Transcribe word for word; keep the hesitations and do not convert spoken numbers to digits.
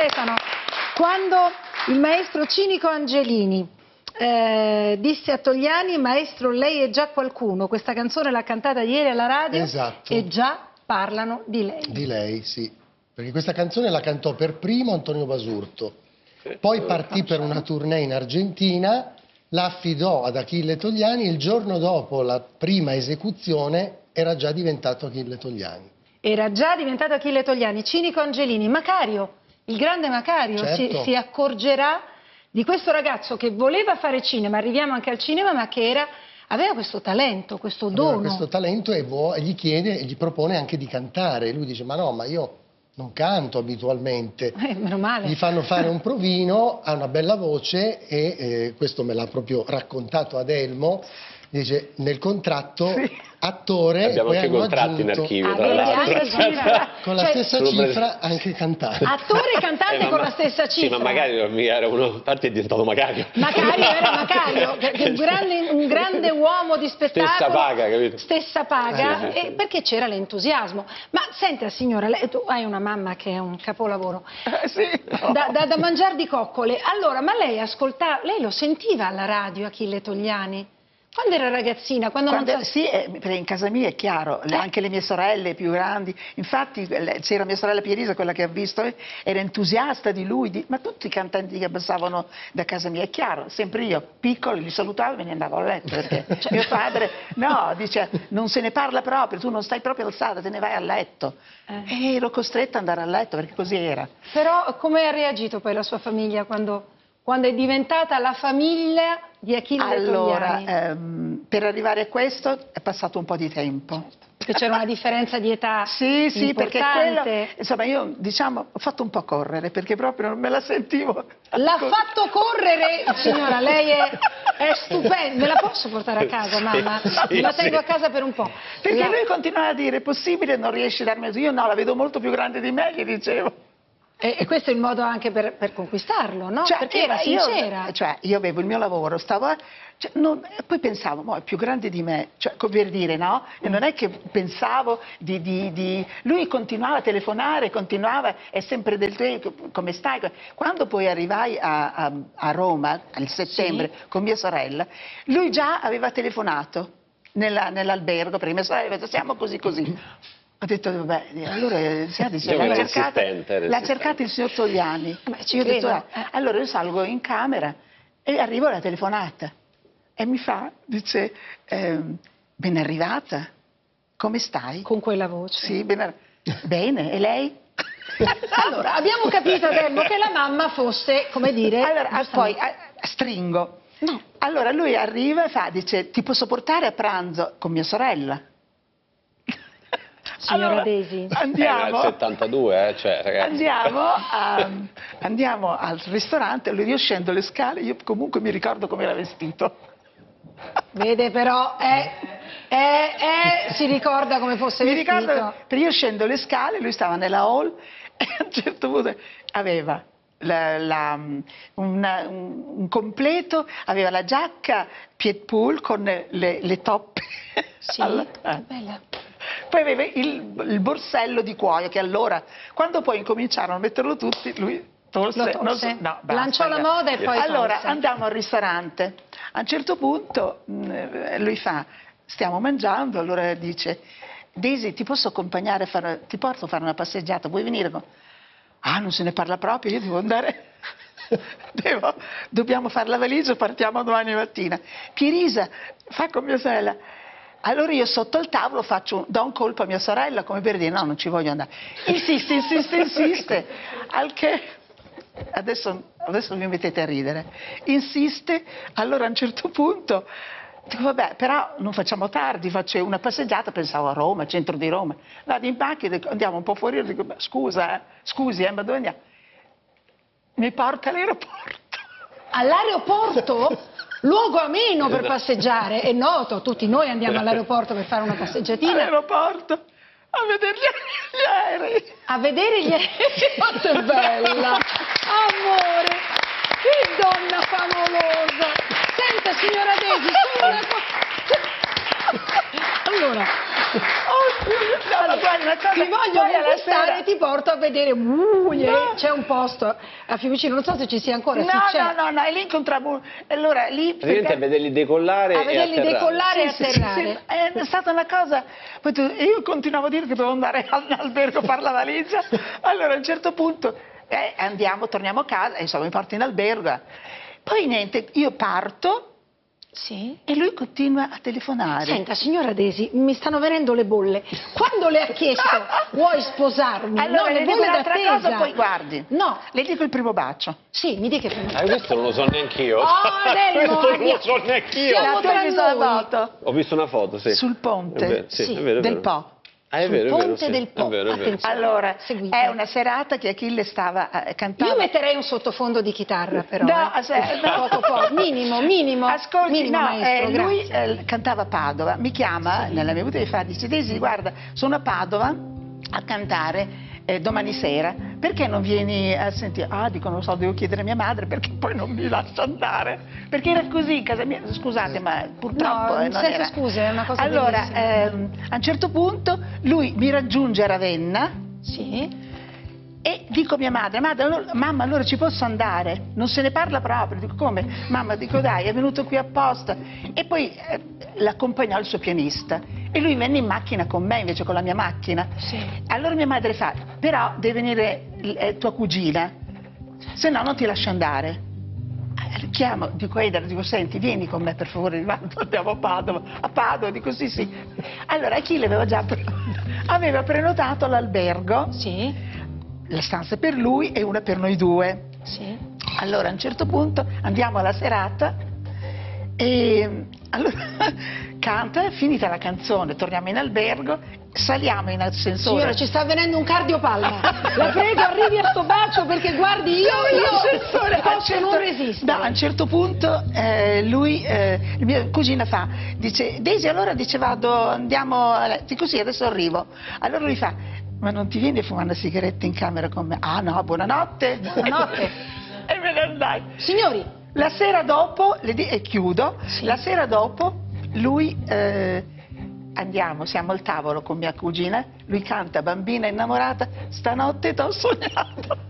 Stefano, quando il maestro Cinico Angelini eh, disse a Togliani: maestro, lei è già qualcuno, questa canzone l'ha cantata ieri alla radio, esatto. E già parlano di lei. Di lei, sì, perché questa canzone la cantò per primo Antonio Basurto, poi partì per una tournée in Argentina, la affidò ad Achille Togliani, il giorno dopo la prima esecuzione era già diventato Achille Togliani. Era già diventato Achille Togliani. Cinico Angelini, Macario, il grande Macario, Certo. si, si accorgerà di questo ragazzo che voleva fare cinema, arriviamo anche al cinema, ma che era, aveva questo talento, questo dono. Aveva questo talento e, vuo, e gli chiede, e gli propone anche di cantare. E lui dice: ma no, ma io non canto abitualmente. Eh, meno male. Gli fanno fare un provino, ha una bella voce e eh, questo me l'ha proprio raccontato Adelmo. Dice: nel contratto Sì. attore, abbiamo poi anche hanno contratti aggiunto, in archivio, Ah, tra vedi, l'altro. anche cifra. con la Cioè, stessa Solo per- cifra anche cantante. Attore e cantante Eh, ma- con la stessa Sì, cifra. ma magari non mica era uno, infatti è diventato Macario. Macario era Macario, che che un, grande, un grande uomo di spettacolo. Stessa paga, capito? Stessa paga, Sì, sì, sì. e perché c'era l'entusiasmo. Ma senta signora, lei, tu hai una mamma che è un capolavoro, Eh, sì, no. da, da, da mangiare di coccole. Allora, ma lei ascoltava, lei lo sentiva alla radio Achille Togliani? Quando era ragazzina, quando, Quando, non sa... sì, eh, perché in casa mia è chiaro, le- anche le mie sorelle più grandi, infatti le- c'era mia sorella Pierisa, quella che ha visto, eh, era entusiasta di lui, di- ma tutti i cantanti che passavano da casa mia, è chiaro, sempre io, piccolo, li salutavo e me ne andavo a letto, perché mio padre, no, dice, non se ne parla proprio, tu non stai proprio alzata, te ne vai a letto. Eh. E ero costretta ad andare a letto, perché così era. Però come ha reagito poi la sua famiglia quando, quando è diventata la famiglia di Achille Allora, Togliani? ehm, per arrivare a questo è passato un po' di tempo. Perché c'era una differenza di età Sì, sì, perché importante. quello, insomma, io diciamo ho fatto un po' correre perché proprio non me la sentivo. L'ha fatto correre, signora, lei è, è stupenda. Me la posso portare a casa, mamma? Sì, Me la sì. tengo a casa per un po'. Perché La- lui continuava a dire: è possibile, non riesci a darmi aiuto? Io no, la vedo molto più grande di me, gli dicevo. E, e questo è il modo anche per, per conquistarlo, no? Cioè, Perché era io- sincera. Cioè, io avevo il mio lavoro, stavo a- cioè, non- e poi pensavo, mo, è più grande di me, cioè, co- per dire, no? E non è che pensavo di, di- di- Lui continuava a telefonare, continuava, è sempre del tuo, come stai? Quando poi arrivai a, a- a Roma, al settembre, Sì. con mia sorella, lui già aveva telefonato nella- nell'albergo, perché mia sorella aveva detto: siamo così così. Ho detto: vabbè, allora si dice, Io l'ha era cercata, insistente, era l'ha insistente. cercata il signor Togliani. Beh, ci Io ho detto: credo, "Ah". eh. Allora io salgo in camera e arrivo alla telefonata e mi fa, dice: ehm, ben arrivata, come stai? Con quella voce. Sì, ben arri- bene, e lei? Allora, abbiamo capito, Adelmo, che la mamma fosse, come dire... Allora, ah, poi giustamente- ah, stringo. No. Allora lui arriva e fa, dice: ti posso portare a pranzo con mia sorella? Signora Allora, Daisy. Era Andiamo. il settantadue, eh, cioè, ragazzi. Andiamo, a- andiamo al ristorante, lui io scendo le scale, io comunque mi ricordo come era vestito. Vede però, è, è, è- si ricorda come fosse Mi vestito. ricordo, perché io scendo le scale, lui stava nella hall e a un certo punto aveva la- la- una- un, un completo, aveva la giacca Pied Paul con le, le toppe. Sì, Alla- che eh. bella. Poi aveva il, il borsello di cuoio che allora, quando poi incominciarono a metterlo tutti, lui tolse, Lo tolse? non so- no, basta, Lanciò la io- moda e poi allora tolse. andiamo al ristorante. A un certo punto mh, lui fa: stiamo mangiando, allora dice: Daisy, ti posso accompagnare a fare, ti porto a fare una passeggiata, vuoi venire? con-" Ah, non se ne parla proprio, io devo andare. Devo- dobbiamo fare la valigia, partiamo domani mattina. Pierisa fa con mia sorella. Allora io sotto il tavolo faccio un- do un colpo a mia sorella come per dire: no, non ci voglio andare. Insiste, insiste, insiste, al che adesso, adesso mi mettete a ridere. Insiste, allora a un certo punto dico: vabbè, però non facciamo tardi, faccio una passeggiata, pensavo a Roma, centro di Roma. Vado in macchina, dico, andiamo un po' fuori, io dico: beh, scusa, eh, scusi, eh, ma dove andiamo? Mi porta all'aeroporto. All'aeroporto? Luogo ameno per passeggiare, è noto, tutti noi andiamo all'aeroporto per fare una passeggiatina. All'aeroporto a vedere gli, gli aerei. A vedere gli aerei, quanto è bella! Amore, che donna favolosa! Senta, signora Daisy, solo una cosa... Allora, Oh, no, ma guarda, una cosa, ti voglio poi alla conquistare sera- e ti porto a vedere, uh, No. c'è un posto a Fiumicino, non so se ci sia ancora, No, sì, c'è. no, no, no, e lì incontravo, allora lì... Praticamente a vederli decollare A e vederli atterrare. decollare e Sì, sì, sì, atterrare. sì, è stata una cosa, poi tu- io continuavo a dire che dovevo andare all'albergo a fare la valigia, allora a un certo punto eh, andiamo, torniamo a casa, e insomma mi porto in albergo, poi niente, io parto Sì. e lui continua a telefonare. Senta, signora Desi, mi stanno venendo le bolle. Quando le ha chiesto vuoi sposarmi? Allora no, le le dico bolle un'altra d'attesa. cosa, poi guardi. No, Le dico il primo bacio. sì, mi dica prima. Ah, questo non lo so neanch'io. Oh, Nelmo, questo non abbia- lo so neanch'io. Siamo La tu hai tra visto la noi. foto? Ho visto una foto, sì. Sul ponte È vero, sì, Sì, è vero, è del vero. Po. Ah, è Sul vero, è vero, ponte sì. del Po. È vero, è vero. Attenzione. Allora, Seguite. è una serata che Achille stava eh, cantando. Io metterei un sottofondo di chitarra, però. No, eh. se- no. Poco, poco. Minimo, minimo. Ascolti, minimo, no, maestro, eh, lui grazie. eh, cantava a Padova, mi chiama nella mia vita e fa, dice Desi, guarda, sono a Padova a cantare eh, domani sera, perché non vieni a sentire? Ah, dico, non lo so, devo chiedere a mia madre perché poi non mi lascia andare, perché era così in casa mia, scusate, ma purtroppo No, eh, non senza era. scuse, è una cosa Allora, bellissima. ehm, a un certo punto lui mi raggiunge a Ravenna. Sì. E dico a mia madre, madre, allora- mamma, allora ci posso andare? Non se ne parla proprio. Dico, come? Mamma, dico, dai, è venuto qui apposta. E poi eh, l'accompagnò il suo pianista. E lui venne in macchina con me, invece con la mia macchina. Sì. Allora mia madre fa, però deve venire eh, tua cugina, se no non ti lascio andare. Eh, Chiamo, dico, Eder, dico, senti, vieni con me per favore, andiamo a Padova. A Padova, dico, sì, sì. Allora Achille aveva già pre- aveva prenotato l'albergo, Sì. la stanza per lui e una per noi due. Sì. Allora a un certo punto andiamo alla serata e allora canta, è finita la canzone, torniamo in albergo, saliamo in ascensore. Signora, ci sta avvenendo un cardiopalma. La prego, arrivi a sto bacio perché guardi, io, L'ascensore, io a un posso certo- non resistere. No, a un certo punto eh, lui, eh, mia cugina fa, dice, Daisy, allora dice vado, andiamo a letto, così adesso arrivo. Allora lui fa, ma non ti vieni a fumare una sigaretta in camera con me? Ah no, buonanotte. Buonanotte. E me ne andai. Signori, La sera dopo, le di- e chiudo, Sì. la sera dopo lui, eh, andiamo, siamo al tavolo con mia cugina, lui canta Bambina innamorata, stanotte t'ho sognato.